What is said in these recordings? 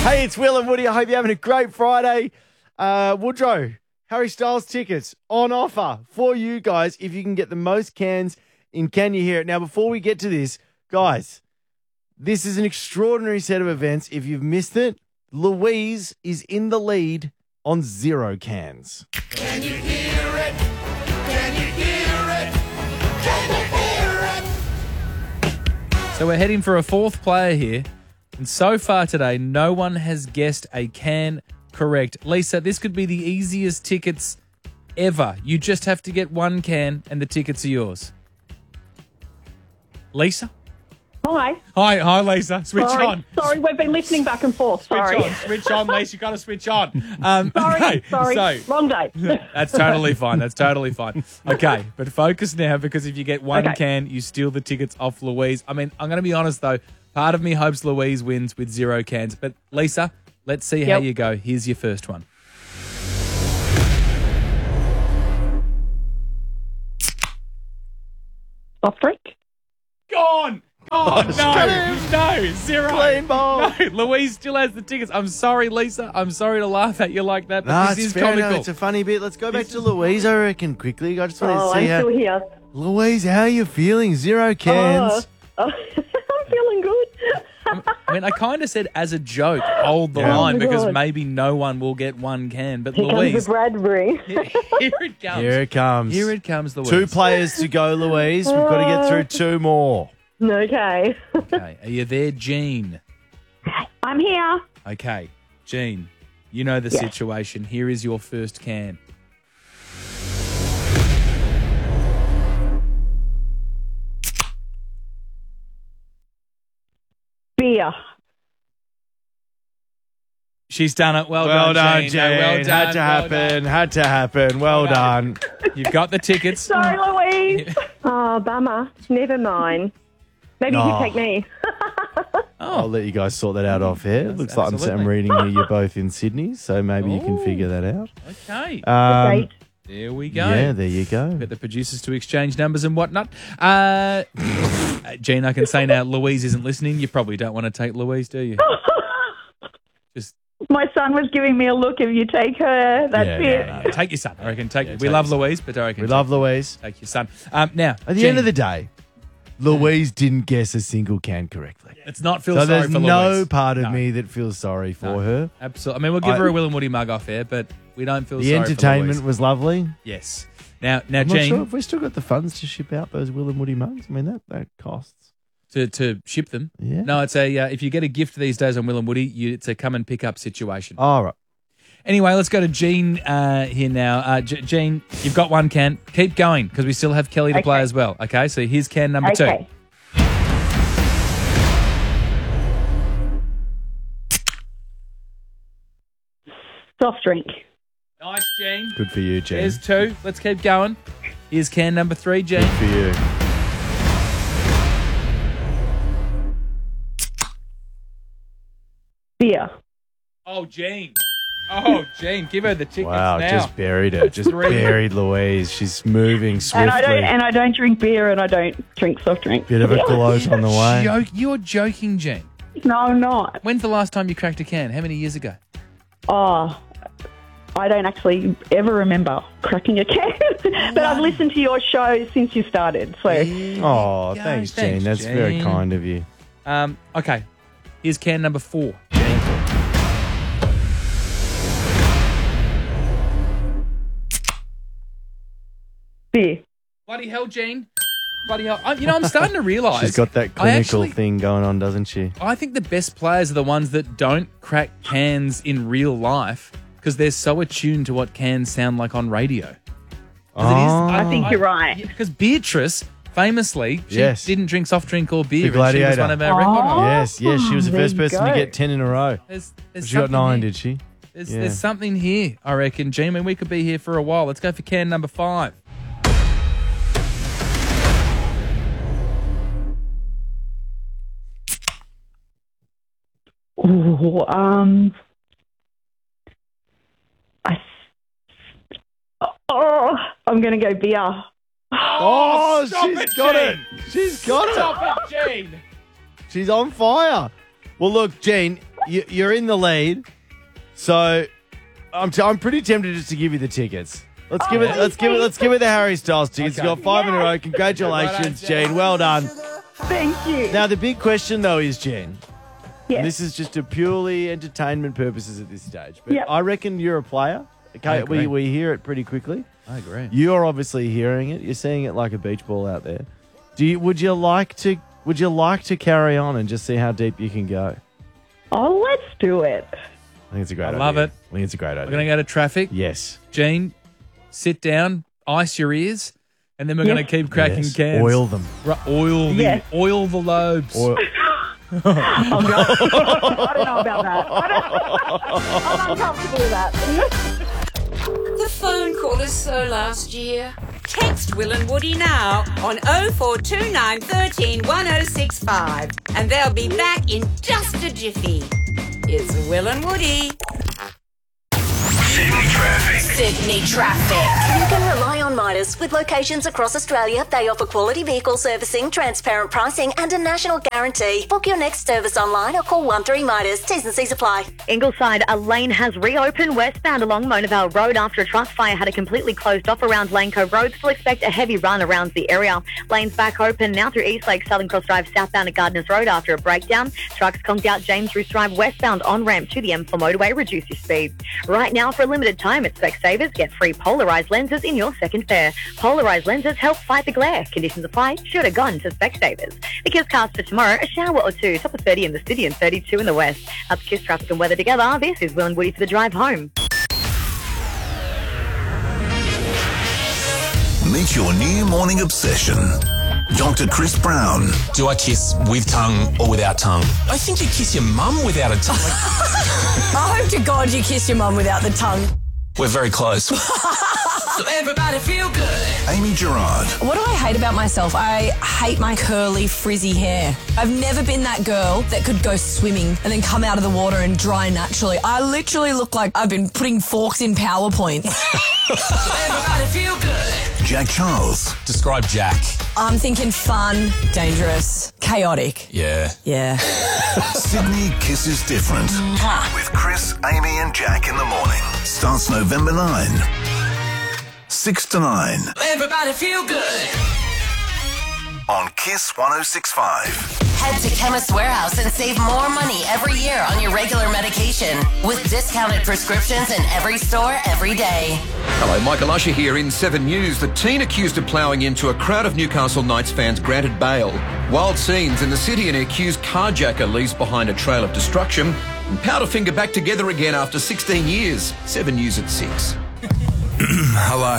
Hey, it's Will and Woody. I hope you're having a great Friday. Woodrow, Harry Styles tickets on offer for you guys if you can get the most cans in Can You Hear It? Now, before we get to this, guys, this is an extraordinary set of events. If you've missed it, Louise is in the lead on 0 cans. Can you hear it? Can you hear it? Can you hear it? So we're heading for a fourth player here. And so far today, no one has guessed a can correct. Lisa, this could be the easiest tickets ever. You just have to get 1 can and the tickets are yours. Lisa? Hi. Hi, Lisa. Switch on. Sorry, we've been listening back and forth. Sorry. Switch on, Lisa. You've got to switch on. Sorry. So, Wrong day. that's totally fine. Okay, but focus now because if you get 1 can, you steal the tickets off Louise. I mean, I'm going to be honest, though. Part of me hopes Louise wins with 0 cans. But, Lisa, let's see how you go. Here's your first one. Soft drink. Gone! Oh, no, 0. Clean ball. No, Louise still has the tickets. I'm sorry, Lisa. I'm sorry to laugh at you like that, but Nah, this it's is fair comical. enough. It's a funny bit. Let's go back to Louise, I reckon, quickly. I just want to see I'm still here. Louise, how are you feeling? 0 cans. I'm feeling good. I mean, I kind of said as a joke, hold the line because maybe no one will get 1 can. But Here comes Louise, the Bradbury. here it comes. Here it comes. Here it comes, Louise. 2 players to go, Louise. We've got to get through 2 more. Okay. Okay, are you there, Jean? I'm here. Okay, Jean, you know the situation. Here is your first can. Beer. She's done it. Well done, Jean. Jane. No, well done. Had to happen. Had to happen. Well done. You've got the tickets. Sorry, Louise. Oh, bummer. Never mind. Maybe you Oh. can take me. I'll let you guys sort that out off air. Yes, Looks like I'm absolutely. reading here you're both in Sydney, so maybe you can figure that out. Okay, Great. there we go. Yeah, there you go. Get the producers to exchange numbers and whatnot. Jean, I can say now, Louise isn't listening. You probably don't want to take Louise, do you? Just My son was giving me a look. If you take her, that's it. no, take your son. I reckon. We take love your son. Louise, but I reckon We love Louise. take your son. Now, At the end of the day, Louise didn't guess a single can correctly. let's not feel So sorry there's for no Louise. part of No. me that feels sorry for her. Absolutely. I mean, we'll give her a Will and Woody mug off air, but we don't feel The sorry entertainment for Louise. was lovely. Yes. Now, I'm not Jean, sure if we've still got the funds to ship out those Will and Woody mugs. I mean, that costs. to ship them. Yeah. No, it's a if you get a gift these days on Will and Woody, it's a come and pick up situation. All right. Anyway, let's go to Jean here now. Jean, you've got 1 can. Keep going because we still have Kelly to play as well. Okay, so here's can number 2. Okay. Soft drink. Nice, Jean. Good for you, Jen. There's 2. Let's keep going. Here's can number 3, Jean. Good for you. Beer. Oh, Jean. Oh, Jean, give her the tickets Wow, now. just buried her. Just buried Louise. She's moving swiftly. And I don't drink beer, and I don't drink soft drink. Bit of a gloat on the way. You're joking, Jean. No, I'm not. When's the last time you cracked a can? How many years ago? Oh, I don't actually ever remember cracking a can. But I've listened to your show since you started. So Oh, thanks, Jean. Thanks, That's very Jean. kind of you. Okay. Here's can number 4, Jean. beer. Bloody hell, Jean. Bloody hell. I'm starting to realise. She's got that clinical thing going on, doesn't she? I think the best players are the ones that don't crack cans in real life because they're so attuned to what cans sound like on radio. I think you're right. Because Beatrice, famously, she Yes. didn't drink soft drink or beer. The And she was Gladiator. one of our record holders. Yes, she was the there first you person to go. get 10 in a row. There's She got something 9, here. did she? Yeah. There's something here, I reckon, Jean. I mean, we could be here for a while. Let's go for can number 5. Ooh, I'm going to go beer. Oh, stop she's it, got Jean. it. She's got it. Stop it, Jean. She's on fire. Well, look, Jean, you're in the lead. So I'm pretty tempted just to give you the tickets. Let's give it the Harry Styles tickets. Okay. You got 5 in a row. Congratulations, Jean. Well done. Thank you. Now the big question though is, Jean. Yes. This is just a purely entertainment purposes at this stage. But Yep. I reckon you're a player. I Okay, agree. we hear it pretty quickly. I agree. You're obviously hearing it. You're seeing it like a beach ball out there. Would you like to carry on and just see how deep you can go? Oh, let's do it. I think it's a great idea. love it. I think it's a great idea. We're going to go to traffic. Yes. Gene, sit down, ice your ears, and then we're going to keep cracking Yes. cans. Oil them. Oil Yes. the lobes. Oil. Oh, God. I don't know about that. I'm uncomfortable with that. The phone call is so last year. Text Will and Woody now on 0429 13 1065 and they'll be back in just a jiffy. It's Will and Woody. Sydney Traffic. You can rely on Midas. With locations across Australia, they offer quality vehicle servicing, transparent pricing and a national guarantee. Book your next service online or call 13 Midas. T's and C's apply. Ingleside, a lane has reopened westbound along Mona Vale Road after a truck fire had it completely closed off around Lane Cove Road. Still expect a heavy run around the area. Lanes back open now through Eastlake, Southern Cross Drive southbound at Gardeners Road after a breakdown. Trucks conked out James Roos Drive westbound on-ramp to the M4 motorway. Reduce your speed. Right now, for a limited time at Specsavers, get free polarised lenses in your second pair. Polarised lenses help fight the glare. Conditions apply. Should have gone to Specsavers. The Kiss cast for tomorrow, a shower or two. Top of 30 in the city and 32 in the west. That's Kiss traffic and weather together. This is Will and Woody for the drive home. Meet your new morning obsession. Dr. Chris Brown. Do I kiss with tongue or without tongue? I think you kiss your mum without a tongue. I hope to God you kiss your mum without the tongue. We're very close. So everybody feel good. Amy Gerard. What do I hate about myself? I hate my curly, frizzy hair. I've never been that girl that could go swimming and then come out of the water and dry naturally. I literally look like I've been putting forks in PowerPoint. Everybody feel good. Jack Charles. Describe Jack. I'm thinking fun, dangerous, chaotic. Yeah. Yeah. Sydney Kisses Different. With Chris, Amy and Jack in the morning. Starts November 9. 6 to 9. Everybody feel good. On Kiss 106.5. Head to Chemist Warehouse and save more money every year on your regular medication with discounted prescriptions in every store every day. Hello, Michael Usher here in 7 News. The teen accused of ploughing into a crowd of Newcastle Knights fans granted bail. Wild scenes in the city, and an accused carjacker leaves behind a trail of destruction. And Powderfinger back together again after 16 years. 7 News at 6. Hello.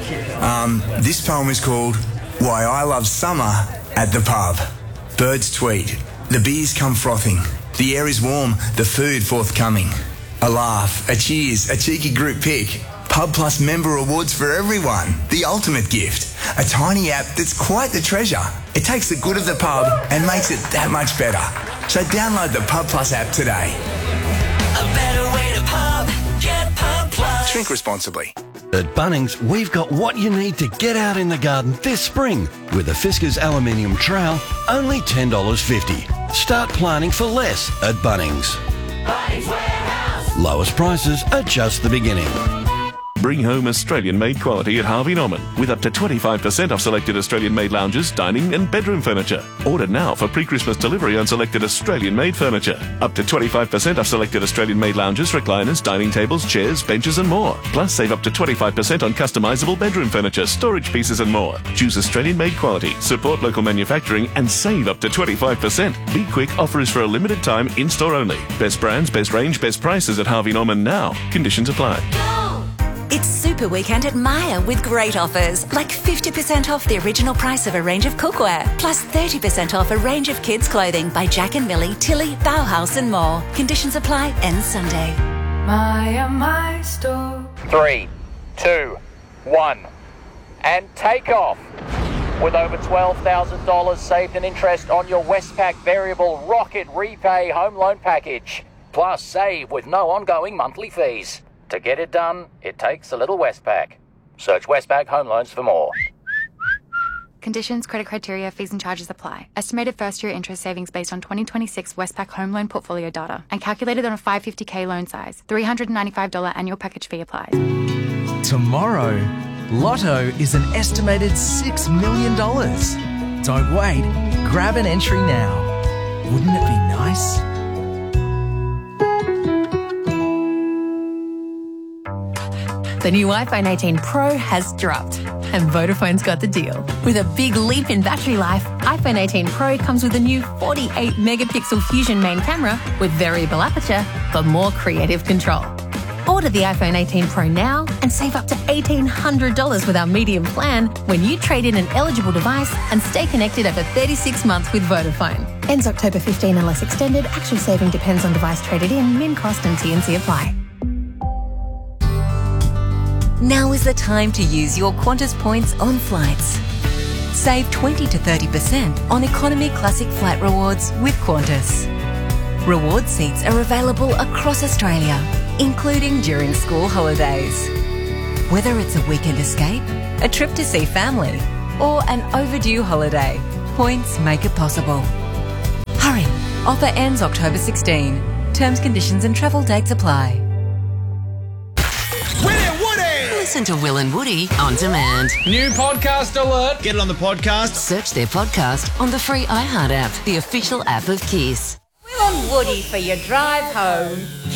This poem is called Why I Love Summer at the Pub. Birds tweet. The beers come frothing. The air is warm, the food forthcoming. A laugh, a cheers, a cheeky group pic. Pub Plus member awards for everyone. The ultimate gift. A tiny app that's quite the treasure. It takes the good of the pub and makes it that much better. So download the Pub Plus app today. A better way to pub. Get Pub Plus. Drink responsibly. At Bunnings, we've got what you need to get out in the garden this spring. With a Fiskars aluminium trowel, only $10.50. Start planting for less at Bunnings. Bunnings Warehouse. Lowest prices are just the beginning. Bring home Australian-made quality at Harvey Norman with up to 25% off selected Australian-made lounges, dining and bedroom furniture. Order now for pre-Christmas delivery on selected Australian-made furniture. Up to 25% off selected Australian-made lounges, recliners, dining tables, chairs, benches and more. Plus save up to 25% on customisable bedroom furniture, storage pieces and more. Choose Australian-made quality, support local manufacturing and save up to 25%. Be quick, offer is for a limited time, in-store only. Best brands, best range, best prices at Harvey Norman now. Conditions apply. It's Super Weekend at Myer with great offers, like 50% off the original price of a range of cookware, plus 30% off a range of kids' clothing by Jack and Millie, Tilly, Bauhaus and more. Conditions apply, ends Sunday. My store. 3, 2, 1, and take off. With over $12,000 saved in interest on your Westpac Variable Rocket Repay Home Loan Package. Plus save with no ongoing monthly fees. To get it done, it takes a little Westpac. Search Westpac Home Loans for more. Conditions, credit criteria, fees and charges apply. Estimated first-year interest savings based on 2026 Westpac home loan portfolio data and calculated on a 550K loan size. $395 annual package fee applies. Tomorrow, Lotto is an estimated $6 million. Don't wait. Grab an entry now. Wouldn't it be nice? The new iPhone 18 Pro has dropped, and Vodafone's got the deal. With a big leap in battery life, iPhone 18 Pro comes with a new 48-megapixel Fusion main camera with variable aperture for more creative control. Order the iPhone 18 Pro now and save up to $1,800 with our medium plan when you trade in an eligible device and stay connected over 36 months with Vodafone. Ends October 15 unless extended. Actual saving depends on device traded in. Min cost and T&C apply. Now is the time to use your Qantas points on flights. Save 20 to 30% on Economy Classic Flight Rewards with Qantas. Reward seats are available across Australia, including during school holidays. Whether it's a weekend escape, a trip to see family, or an overdue holiday, points make it possible. Hurry! Offer ends October 16. Terms, conditions and travel dates apply. Listen to Will and Woody on demand. New podcast alert. Get it on the podcast. Search their podcast on the free iHeart app, the official app of Kiss. Will and Woody for your drive home.